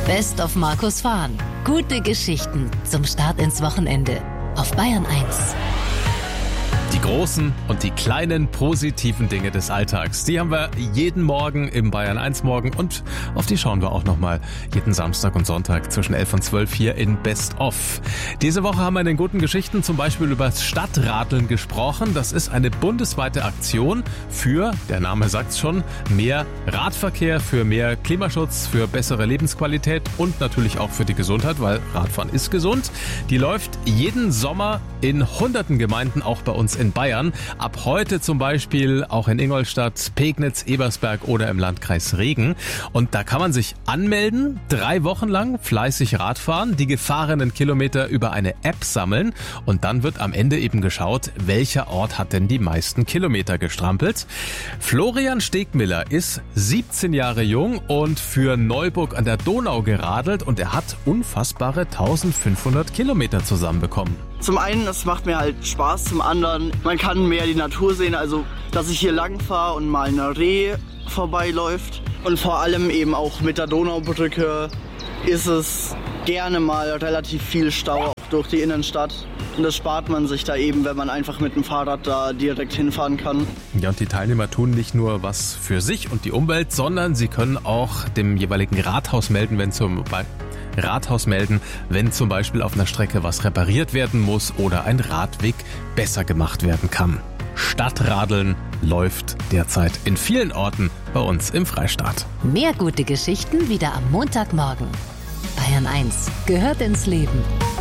Best of Markus Fahren. Gute Geschichten zum Start ins Wochenende auf Bayern 1. Die großen und die kleinen positiven Dinge des Alltags, die haben wir jeden Morgen im Bayern 1 Morgen und auf die schauen wir auch nochmal jeden Samstag und Sonntag zwischen 11 und 12 hier in Best of. Diese Woche haben wir in den guten Geschichten zum Beispiel über das Stadtradeln gesprochen. Das ist eine bundesweite Aktion für, der Name sagt's schon, mehr Radverkehr, für mehr Klimaschutz, für bessere Lebensqualität und natürlich auch für die Gesundheit, weil Radfahren ist gesund. Die läuft jeden Sommer in hunderten Gemeinden, auch bei uns in Bayern. Ab heute zum Beispiel auch in Ingolstadt, Pegnitz, Ebersberg oder im Landkreis Regen. Und da kann man sich anmelden, 3 Wochen lang fleißig Radfahren, die gefahrenen Kilometer über eine App sammeln und dann wird am Ende eben geschaut, welcher Ort hat denn die meisten Kilometer gestrampelt. Florian Stegmiller ist 17 Jahre jung und für Neuburg an der Donau geradelt und er hat unfassbare 1500 Kilometer zusammenbekommen. Zum einen, es macht mir halt Spaß, zum anderen, man kann mehr die Natur sehen, also dass ich hier lang fahre und mal eine Reh vorbeiläuft. Und vor allem eben auch mit der Donaubrücke ist es gerne mal relativ viel Stau auch durch die Innenstadt. Und das spart man sich da eben, wenn man einfach mit dem Fahrrad da direkt hinfahren kann. Ja, und die Teilnehmer tun nicht nur was für sich und die Umwelt, sondern sie können auch dem jeweiligen Rathaus melden, wenn zum Beispiel auf einer Strecke was repariert werden muss oder ein Radweg besser gemacht werden kann. Stadtradeln läuft derzeit in vielen Orten bei uns im Freistaat. Mehr gute Geschichten wieder am Montagmorgen. Bayern 1 gehört ins Leben.